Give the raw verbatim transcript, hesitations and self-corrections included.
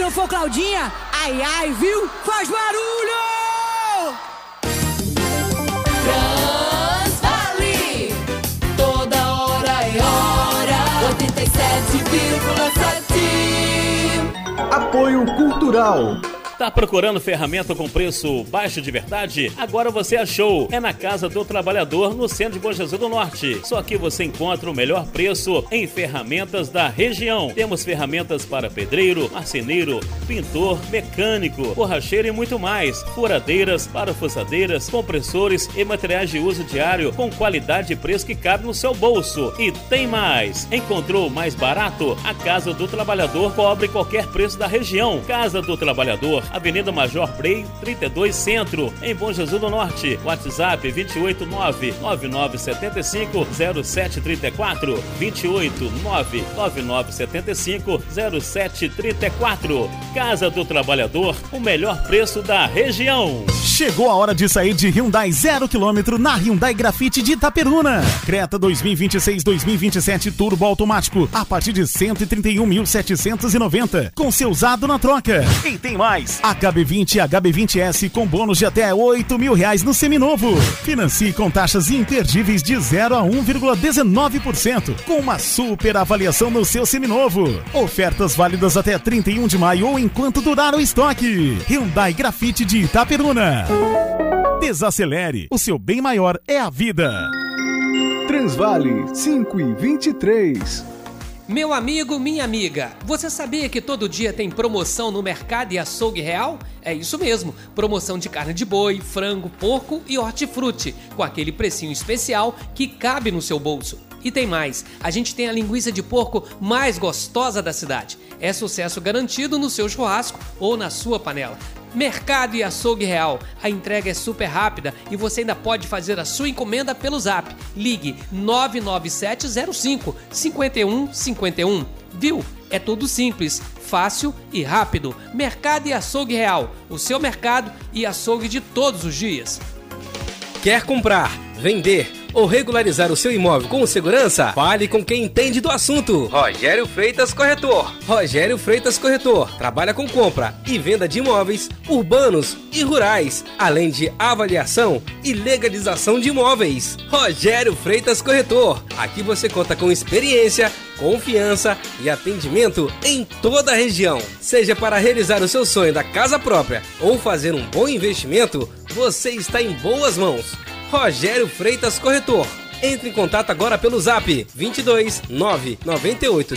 não for Claudinha, ai ai, viu? Faz barulho! Transvale, toda hora é hora, oitenta e sete vírgula sete. Apoio Cultural. Tá procurando ferramenta com preço baixo de verdade? Agora você achou! É na Casa do Trabalhador, no centro de Bom Jesus do Norte. Só aqui você encontra o melhor preço em ferramentas da região. Temos ferramentas para pedreiro, marceneiro, pintor, mecânico, borracheiro e muito mais. Furadeiras, parafusadeiras, compressores e materiais de uso diário com qualidade e preço que cabe no seu bolso. E tem mais! Encontrou mais barato? A Casa do Trabalhador cobre qualquer preço da região. Casa do Trabalhador, Avenida Major Brei, trinta e dois Centro, em Bom Jesus do Norte. WhatsApp vinte e oito nove nove nove sete cinco zero sete três quatro, vinte e oito nove nove nove sete cinco zero sete três quatro. Casa do Trabalhador, o melhor preço da região. Chegou a hora de sair de Hyundai zero quilômetro na Hyundai Grafite de Itaperuna. Creta dois mil e vinte e seis dois mil e vinte e sete Turbo Automático a partir de cento e trinta e um mil setecentos e noventa, com seu usado na troca. E tem mais, H B vinte e H B vinte S com bônus de até oito mil reais no seminovo. Financie com taxas imperdíveis de zero a um vírgula dezenove por cento, com uma super avaliação no seu seminovo. Ofertas válidas até trinta e um de maio ou enquanto durar o estoque. Hyundai Grafite de Itaperuna. Desacelere, o seu bem maior é a vida. Transvale cinco e vinte e três. Meu amigo, minha amiga, você sabia que todo dia tem promoção no Mercado e Açougue Real? É isso mesmo, promoção de carne de boi, frango, porco e hortifruti, com aquele precinho especial que cabe no seu bolso. E tem mais, a gente tem a linguiça de porco mais gostosa da cidade. É sucesso garantido no seu churrasco ou na sua panela. Mercado e Açougue Real. A entrega é super rápida e você ainda pode fazer a sua encomenda pelo Zap. Ligue nove nove sete zero cinco cinco um cinco um. Viu? É tudo simples, fácil e rápido. Mercado e Açougue Real. O seu mercado e açougue de todos os dias. Quer comprar, vender ou regularizar o seu imóvel com segurança? Fale com quem entende do assunto. Rogério Freitas Corretor. Rogério Freitas Corretor trabalha com compra e venda de imóveis urbanos e rurais, além de avaliação e legalização de imóveis. Rogério Freitas Corretor. Aqui você conta com experiência, confiança e atendimento em toda a região. Seja para realizar o seu sonho da casa própria ou fazer um bom investimento, você está em boas mãos. Rogério Freitas Corretor. Entre em contato agora pelo Zap vinte e dois nove nove oito